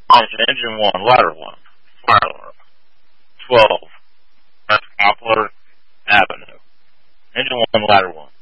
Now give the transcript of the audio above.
Engine 1, ladder 1, fire alarm. 12, West Poplar Avenue. Engine 1, ladder 1.